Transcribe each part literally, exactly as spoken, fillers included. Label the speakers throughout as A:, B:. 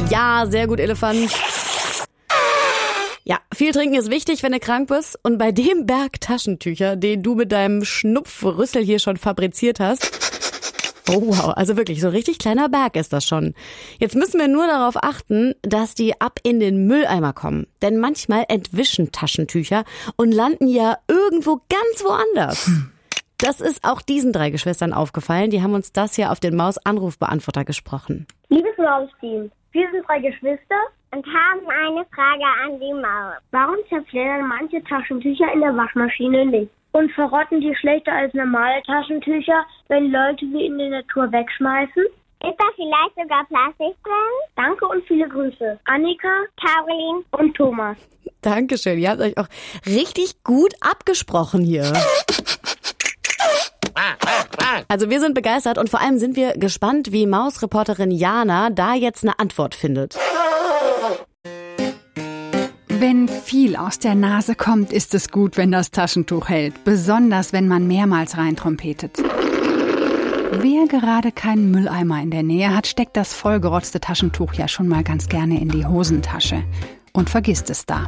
A: Ja, sehr gut, Elefant. Ja, viel trinken ist wichtig, wenn du krank bist. Und bei dem Berg Taschentücher, den du mit deinem Schnupfrüssel hier schon fabriziert hast, oh wow, also wirklich, so ein richtig kleiner Berg ist das schon. Jetzt müssen wir nur darauf achten, dass die ab in den Mülleimer kommen. Denn manchmal entwischen Taschentücher und landen ja irgendwo ganz woanders. Das ist auch diesen drei Geschwistern aufgefallen. Die haben uns das hier auf den Maus-Anrufbeantworter gesprochen.
B: Liebes Maus-Team, wir sind drei Geschwister und haben eine Frage an die Maus. Warum zerfleddern manche Taschentücher in der Waschmaschine nicht? Und verrotten die schlechter als normale Taschentücher, wenn Leute sie in der Natur wegschmeißen?
C: Ist da vielleicht sogar Plastik drin?
B: Danke und viele Grüße. Annika,
C: Caroline
B: und Thomas.
A: Dankeschön, ihr habt euch auch richtig gut abgesprochen hier. Also wir sind begeistert und vor allem sind wir gespannt, wie Mausreporterin Jana da jetzt eine Antwort findet.
D: Wenn viel aus der Nase kommt, ist es gut, wenn das Taschentuch hält. Besonders, wenn man mehrmals reintrompetet. Wer gerade keinen Mülleimer in der Nähe hat, steckt das vollgerotzte Taschentuch ja schon mal ganz gerne in die Hosentasche und vergisst es da.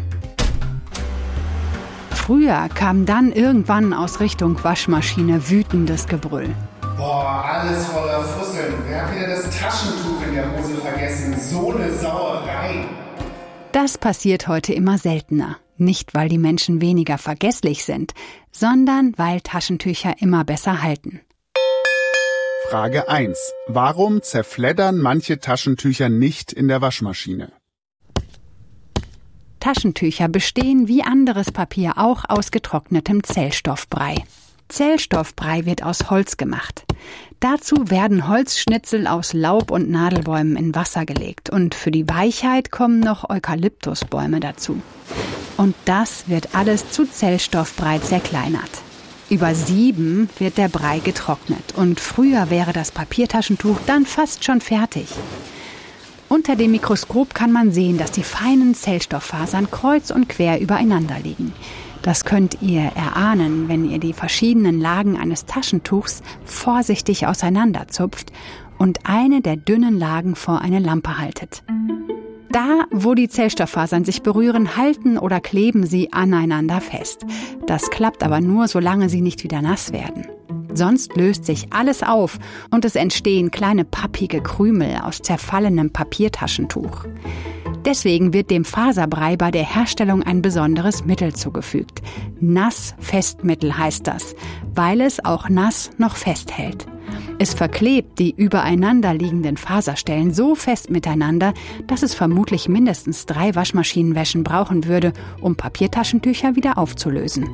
D: Früher kam dann irgendwann aus Richtung Waschmaschine wütendes Gebrüll.
E: Boah, alles voller Fusseln. Wer hat wieder das Taschentuch in der Hose vergessen? So eine Sauerei.
D: Das passiert heute immer seltener. Nicht, weil die Menschen weniger vergesslich sind, sondern weil Taschentücher immer besser halten.
F: Frage eins. Warum zerfleddern manche Taschentücher nicht in der Waschmaschine?
D: Taschentücher bestehen wie anderes Papier auch aus getrocknetem Zellstoffbrei. Zellstoffbrei wird aus Holz gemacht. Dazu werden Holzschnitzel aus Laub- und Nadelbäumen in Wasser gelegt und für die Weichheit kommen noch Eukalyptusbäume dazu. Und das wird alles zu Zellstoffbrei zerkleinert. Über Sieben wird der Brei getrocknet und früher wäre das Papiertaschentuch dann fast schon fertig. Unter dem Mikroskop kann man sehen, dass die feinen Zellstofffasern kreuz und quer übereinander liegen. Das könnt ihr erahnen, wenn ihr die verschiedenen Lagen eines Taschentuchs vorsichtig auseinanderzupft und eine der dünnen Lagen vor eine Lampe haltet. Da, wo die Zellstofffasern sich berühren, halten oder kleben sie aneinander fest. Das klappt aber nur, solange sie nicht wieder nass werden. Sonst löst sich alles auf und es entstehen kleine pappige Krümel aus zerfallenem Papiertaschentuch. Deswegen wird dem Faserbrei bei der Herstellung ein besonderes Mittel zugefügt. Nassfestmittel heißt das, weil es auch nass noch festhält. Es verklebt die übereinander liegenden Faserstellen so fest miteinander, dass es vermutlich mindestens drei Waschmaschinenwäschen brauchen würde, um Papiertaschentücher wieder aufzulösen.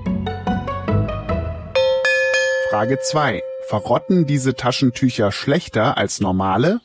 F: Frage zwei. Verrotten diese Taschentücher schlechter als normale?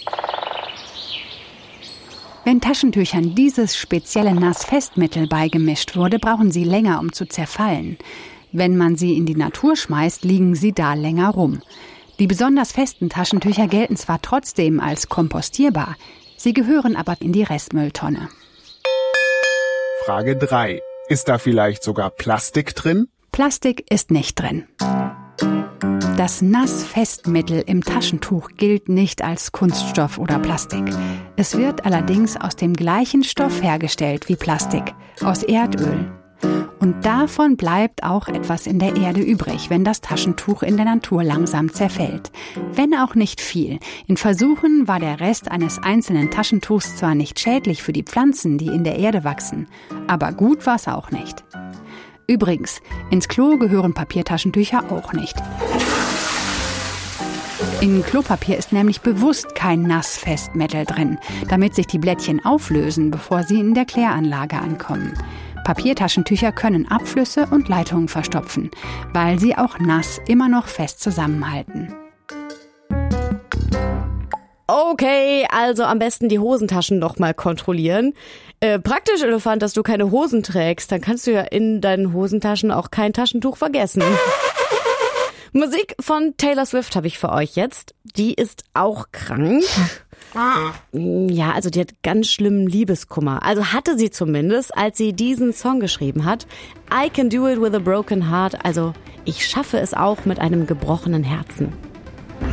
D: Wenn Taschentüchern dieses spezielle Nassfestmittel beigemischt wurde, brauchen sie länger, um zu zerfallen. Wenn man sie in die Natur schmeißt, liegen sie da länger rum. Die besonders festen Taschentücher gelten zwar trotzdem als kompostierbar, sie gehören aber in die Restmülltonne.
F: Frage drei. Ist da vielleicht sogar Plastik drin?
D: Plastik ist nicht drin. Das Nassfestmittel im Taschentuch gilt nicht als Kunststoff oder Plastik. Es wird allerdings aus dem gleichen Stoff hergestellt wie Plastik, aus Erdöl. Und davon bleibt auch etwas in der Erde übrig, wenn das Taschentuch in der Natur langsam zerfällt. Wenn auch nicht viel. In Versuchen war der Rest eines einzelnen Taschentuchs zwar nicht schädlich für die Pflanzen, die in der Erde wachsen, aber gut war es auch nicht. Übrigens, ins Klo gehören Papiertaschentücher auch nicht. In Klopapier ist nämlich bewusst kein Nassfestmittel drin, damit sich die Blättchen auflösen, bevor sie in der Kläranlage ankommen. Papiertaschentücher können Abflüsse und Leitungen verstopfen, weil sie auch nass immer noch fest zusammenhalten.
A: Okay, also am besten die Hosentaschen noch mal kontrollieren. Äh, praktisch, Elefant, dass du keine Hosen trägst, dann kannst du ja in deinen Hosentaschen auch kein Taschentuch vergessen. Musik von Taylor Swift habe ich für euch jetzt. Die ist auch krank. Ja, also die hat ganz schlimmen Liebeskummer. Also hatte sie zumindest, als sie diesen Song geschrieben hat. I can do it with a broken heart. Also ich schaffe es auch mit einem gebrochenen Herzen.